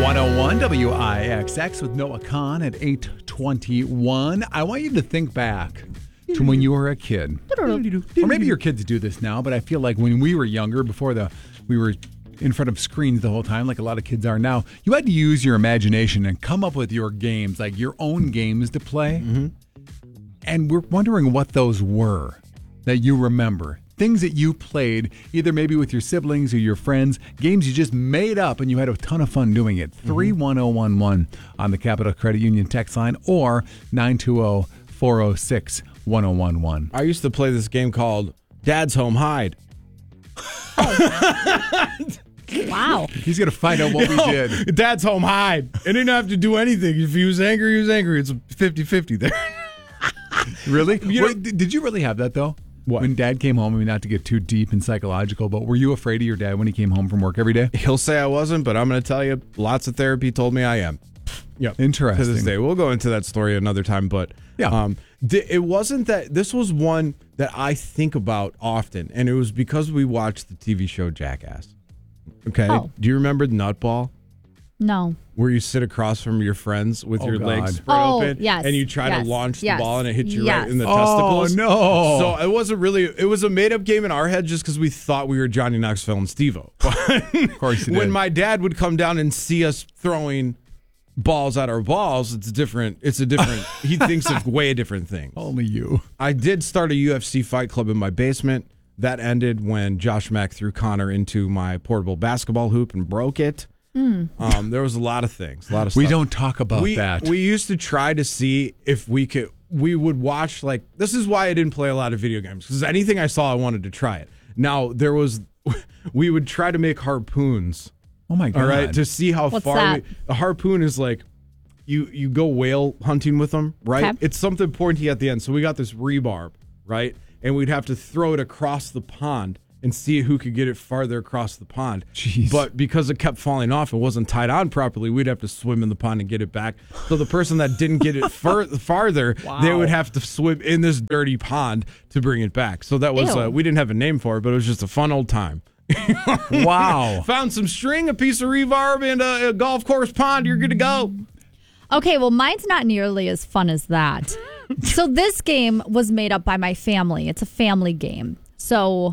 101 WIXX with Noah Khan at 8:21. I want you to think back to when you were a kid. Or maybe your kids do this now, but I feel like when we were younger, we were in front of screens the whole time, like a lot of kids are now, you had to use your imagination and come up with your games, like your own games to play. Mm-hmm. And we're wondering what those were that you remember. Things that you played, either maybe with your siblings or your friends, games you just made up and you had a ton of fun doing it. 31011 on the Capital Credit Union text line or 920-406-1011. I used to play this game called Dad's Home Hide. Wow. He's going to find out what we did. Dad's Home Hide. I didn't have to do anything. If he was angry, he was angry. It's a 50-50 there. Really? Did you really have that, though? What? When Dad came home, I mean, not to get too deep and psychological, but were you afraid of your dad when he came home from work every day? He'll say I wasn't, but I'm going to tell you, lots of therapy told me I am. Yep. Interesting. To this day. We'll go into that story another time, but yeah. It wasn't that. This was one that I think about often, and it was because we watched the TV show Jackass. Okay? Oh. Do you remember Nutball? No. Where you sit across from your friends with your legs spread open, yes, and you try to launch the ball, and it hits you right in the testicles. testicles. No! So it wasn't really. It was a made-up game in our head just because we thought we were Johnny Knoxville and Steve-O. Of course you did. When my dad would come down and see us throwing balls at our balls, it's different. It's a different. He thinks of way different things. Only you. I did start a UFC fight club in my basement. That ended when Josh Mack threw Connor into my portable basketball hoop and broke it. There was a lot of things, a lot of stuff. We don't talk about that. We used to try to see if we would watch, like, this is why I didn't play a lot of video games, because anything I saw, I wanted to try it. Now, we would try to make harpoons. Oh my God. All right, to see how What's far that? a harpoon is like, you go whale hunting with them, right? Okay. It's something pointy at the end. So we got this rebarb, right? And we'd have to throw it across the pond and see who could get it farther across the pond. Jeez. But because it kept falling off, it wasn't tied on properly, we'd have to swim in the pond and get it back. So the person that didn't get it farther, they would have to swim in this dirty pond to bring it back. So that was, Ew. we didn't have a name for it, but it was just a fun old time. Wow. Found some string, a piece of rebarb, and a golf course pond. You're good to go. Okay, well, mine's not nearly as fun as that. So this game was made up by my family. It's a family game. So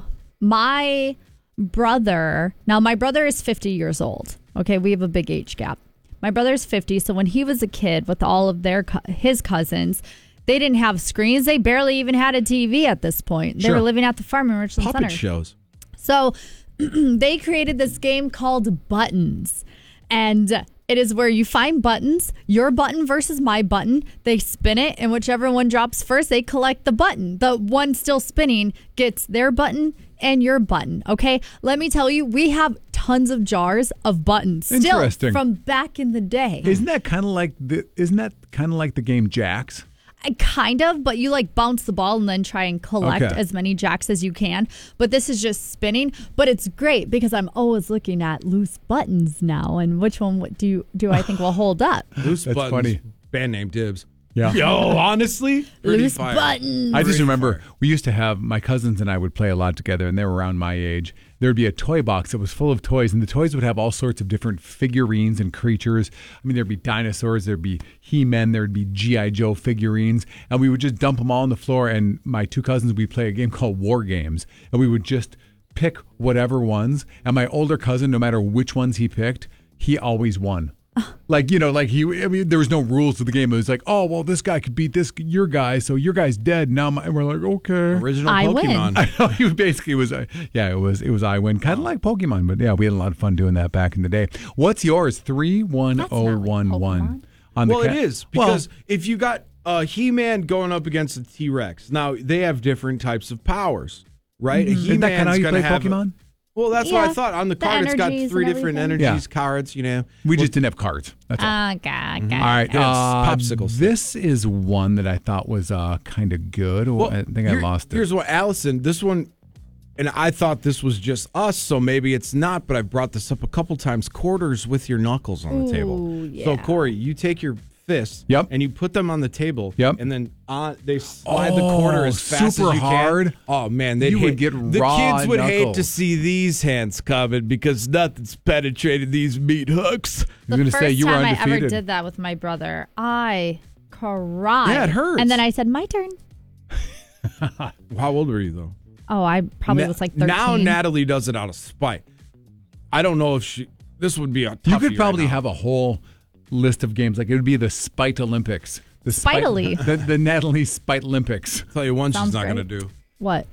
my brother is 50 years old. Okay, we have a big age gap. My brother's 50, so when he was a kid with all of his cousins, they didn't have screens. They barely even had a TV at this point. They were living at the farm in Richland Puppet Center. shows. So they created this game called Buttons. And it is where you find buttons, your button versus my button. They spin it, and whichever one drops first, they collect the button. The one still spinning gets their button and your button. Okay, let me tell you, we have tons of jars of buttons still Interesting. from back in the day. Isn't that kind of like the game Jacks? Kind of, but you like bounce the ball and then try and collect Okay. as many jacks as you can. But this is just spinning. But it's great because I'm always looking at loose buttons now, and which one do I think will hold up? Loose That's Buttons, funny. Band name Dibs. Yeah. Yo, honestly, pretty Loose fire. buttons. I just remember we used to have, my cousins and I would play a lot together, and they were around my age. There would be a toy box that was full of toys, and the toys would have all sorts of different figurines and creatures. I mean, there'd be dinosaurs, there'd be He-Men, there'd be G.I. Joe figurines, and we would just dump them all on the floor, and my two cousins, we'd play a game called War Games, and we would just pick whatever ones, and my older cousin, no matter which ones he picked, he always won. Like, there was no rules to the game. It was like, oh, well, this guy could beat your guy, so your guy's dead. Now, and we're like, okay. Original I win. Pokemon. I know, he basically was, it was I win. Kind of like Pokemon, but yeah, we had a lot of fun doing that back in the day. What's yours? 31011. Well, it is, because if you got He-Man going up against a T-Rex, now they have different types of powers, right? Isn't that kind of how you play Pokemon? Well, that's what I Yeah, thought. On the the card, it's got energies three and different everything. energies, cards, We just didn't have cards. That's all. Okay. All right. Yeah, it's popsicle sticks. This is one that I thought was kind of good. I think I lost it. Here's what, Allison, this one, and I thought this was just us, so maybe it's not, but I've brought this up a couple times. Quarters with your knuckles on the table. yeah. So, Corey, you take your fists. Yep. And you put them on the table. Yep. And then they slide the quarter as fast super as you hard. can. Oh, man. They'd You would hate- get the raw kids would hate to knuckles. see these hands coming because nothing's penetrated these meat hooks. You're going The to say first you were time I undefeated. ever did that with my brother, I cried. Yeah, it hurts. And then I said, my turn. How old were you, though? Oh, I probably was like 13. Now Natalie does it out of spite. I don't know if she... This would be a toughie You could probably right now. have a whole list of games. Like it would be the Spite Olympics. The Spitely. The Natalie Spite Olympics. I'll tell you one Sounds she's not going to great. do. What?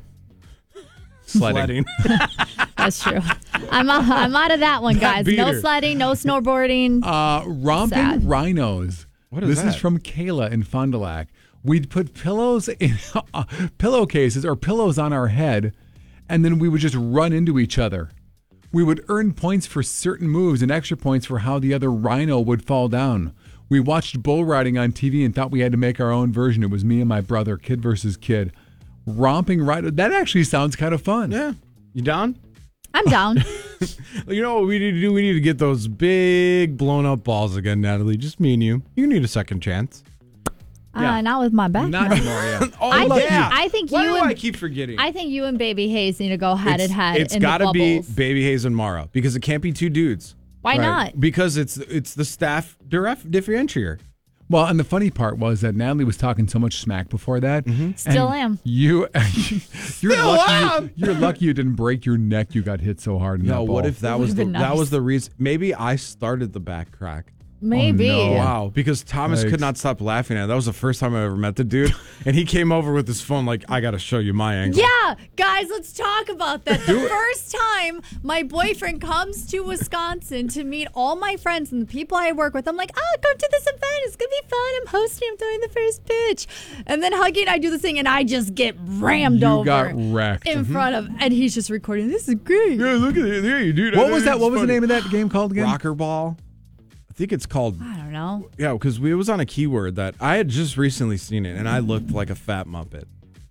Sledding. That's true. I'm out of that one, guys. beat No her. sledding, no snowboarding. Romping Sad. rhinos. What is this that? is from Kayla in Fond du Lac. We'd put pillows in pillowcases or pillows on our head, and then we would just run into each other. We would earn points for certain moves and extra points for how the other rhino would fall down. We watched bull riding on TV and thought we had to make our own version. It was me and my brother, kid versus kid. Romping rhino. That actually sounds kind of fun. Yeah. You down? I'm down. You know what we need to do? We need to get those big blown up balls again, Natalie. Just me and you. You need a second chance. Yeah. Not with my back. Not no. anymore, yeah. Oh, I think Why you do and I keep forgetting? I think you and Baby Hayes need to go head It's to head It's in the gotta be bubbles. Baby Hayes and Mara because it can't be two dudes. Why not? Because it's the staff differentiator. Well, and the funny part was that Natalie was talking so much smack before that. Still and am. You're Still lucky. am. You're lucky you didn't break your neck. You got hit so hard. In No, that ball. what if that was Would've the been that nice. was the reason? Maybe I started the back crack. Maybe. no. Wow, because Thomas Yikes. could not stop laughing at it. That was the first time I ever met the dude, and he came over with his phone like, "I got to show you my angle." Yeah, guys, let's talk about that. The first time my boyfriend comes to Wisconsin to meet all my friends and the people I work with, I'm like, come to this event. It's going to be fun. I'm hosting. I'm throwing the first pitch. And then Huggy and I do this thing, and I just get rammed You over. got wrecked. In front of, and he's just recording. This is great. Yeah, look at it. There you dude. What was that? What was the name of that game called again? Rocker ball. I think it's called. I don't know. Yeah, because it was on a keyword that I had just recently seen it, and I looked like a fat muppet.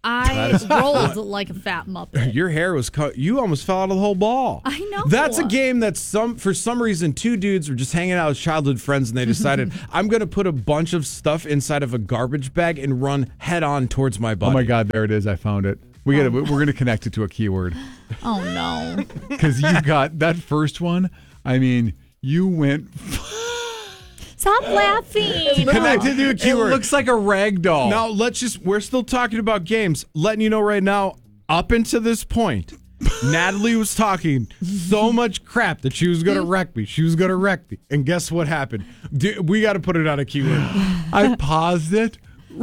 I rolled like a fat muppet. Your hair was cut. You almost fell out of the whole ball. I know. That's a game that for some reason, two dudes were just hanging out as childhood friends, and they decided I'm going to put a bunch of stuff inside of a garbage bag and run head on towards my Oh buddy. my God! There it is. I found it. We're gonna connect it to a keyword Oh, no. because you got that first one. I mean, you went. Stop laughing. Connected to a It keyword. looks like a rag doll. Now we're still talking about games. Letting you know right now, up until this point, Natalie was talking so much crap that she was going to wreck me. She was going to wreck me. And guess what happened? We got to put it on a keyword. I paused it.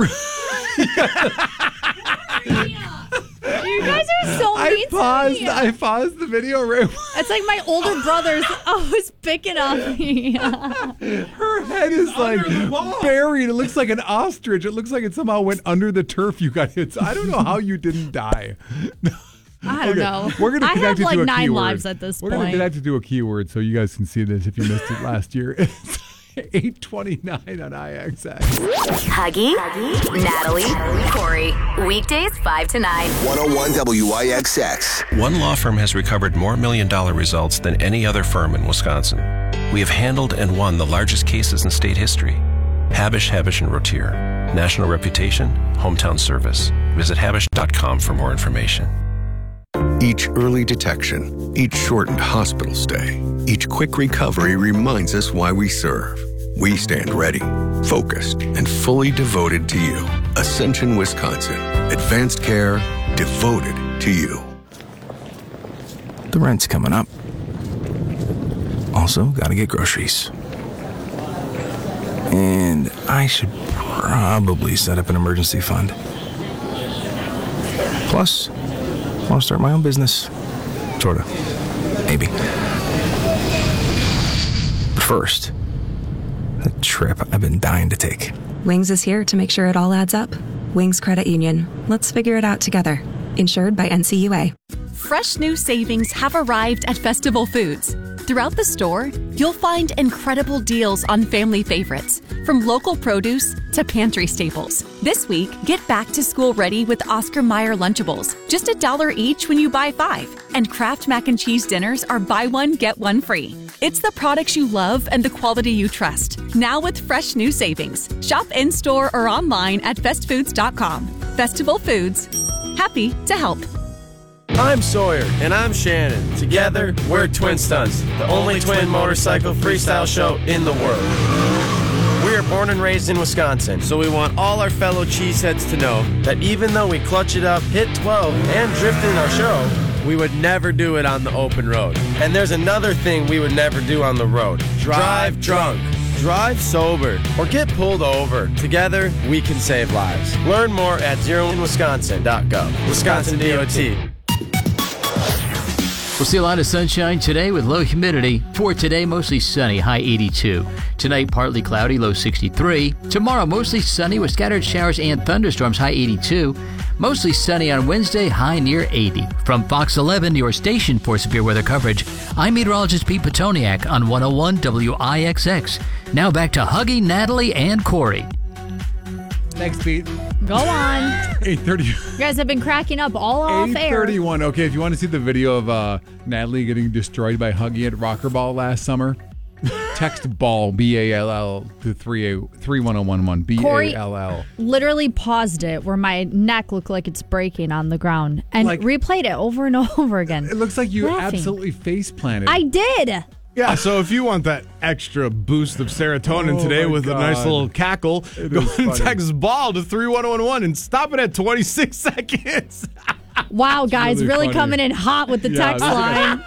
You guys are so I mean paused. to me. I paused the video. Right. It's like my older brother's always picking on me. Her head is like buried. It looks like an ostrich. It looks like it somehow went under the turf. You got hit. So I don't know how you didn't die. I don't know. We're gonna I connect have it like to a 9 keyword. lives at this We're gonna point. connect it to a keyword so you guys can see this if you missed it last year. It's 8:29 on IXX. Huggy, Natalie, Corey. Weekdays 5 to 9. 101 WIXX. One law firm has recovered more million-dollar results than any other firm in Wisconsin. We have handled and won the largest cases in state history. Habish, Habish & Rotier. National reputation, hometown service. Visit habish.com for more information. Each early detection, each shortened hospital stay, each quick recovery reminds us why we serve. We stand ready, focused, and fully devoted to you. Ascension, Wisconsin. Advanced care devoted to you. The rent's coming up. Also, gotta get groceries. And I should probably set up an emergency fund. Plus, I want to start my own business. Sorta. Maybe. But first, a trip I've been dying to take. Wings is here to make sure it all adds up. Wings Credit Union. Let's figure it out together. Insured by NCUA. Fresh new savings have arrived at Festival Foods. Throughout the store, you'll find incredible deals on family favorites, From local produce to pantry staples. This week, get back to school ready with Oscar Mayer Lunchables. Just $1 each when you buy 5. And Kraft Mac and Cheese dinners are buy one, get one free. It's the products you love and the quality you trust. Now with fresh new savings. Shop in-store or online at bestfoods.com. Festival Foods. Happy to help. I'm Sawyer. And I'm Shannon. Together, we're Twin Stunts, the only twin motorcycle freestyle show in the world. We are born and raised in Wisconsin, so we want all our fellow cheeseheads to know that even though we clutch it up, hit 12, and drift in our show, we would never do it on the open road. And there's another thing we would never do on the road. Drive drunk. Drive sober or get pulled over. Together, we can save lives. Learn more at zeroinwisconsin.gov. Wisconsin DOT. We'll see a lot of sunshine today with low humidity. For today, mostly sunny, high 82. Tonight, partly cloudy, low 63. Tomorrow, mostly sunny with scattered showers and thunderstorms, high 82. Mostly sunny on Wednesday, high near 80. From Fox 11, your station for severe weather coverage, I'm meteorologist Pete Petoniak on 101 WIXX. Now back to Huggy, Natalie, and Corey. Thanks, Pete. Go on. 8:30. You guys have been cracking up all off air. 8:31. Okay, if you want to see the video of Natalie getting destroyed by Huggy at Rocker Ball last summer, text BALL, BALL, to 31011. BALL. Literally paused it where my neck looked like it's breaking on the ground and replayed it over and over again. It looks like you laughing. absolutely face planted. I did. Yeah, so if you want that extra boost of serotonin today with a nice little cackle, go and text BALL to 31011 and stop it at 26 seconds. Wow, guys, really funny. coming in hot with the text line.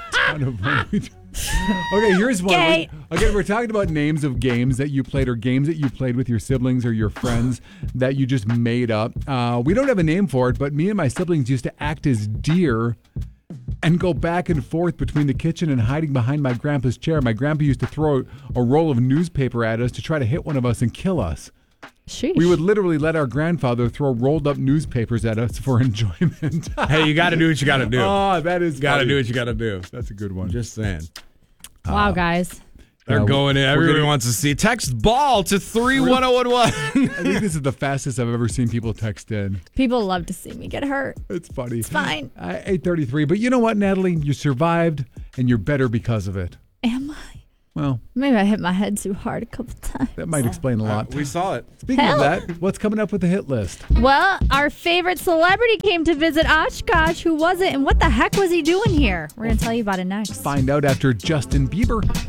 Okay, here's one. Okay. Again, we're talking about names of games that you played or games that you played with your siblings or your friends that you just made up. We don't have a name for it, but me and my siblings used to act as deer and go back and forth between the kitchen and hiding behind my grandpa's chair. My grandpa used to throw a roll of newspaper at us to try to hit one of us and kill us. Sheesh. We would literally let our grandfather throw rolled up newspapers at us for enjoyment. Hey, you got to do what you got to do. Oh, that is Got to funny. do what you got to do. That's a good one. Just saying. Wow, guys. They're going in. Everybody wants to see. Text BALL to 31011. I think this is the fastest I've ever seen people text in. People love to see me get hurt. It's funny. It's fine. 8:33. But you know what, Natalie? You survived, and you're better because of it. Am I? Well, maybe I hit my head too hard a couple times. That might explain a lot. We saw it. Speaking of that, what's coming up with the hit list? Well, our favorite celebrity came to visit Oshkosh. Who was it, and what the heck was he doing here? We're going to tell you about it next. Find out after Justin Bieber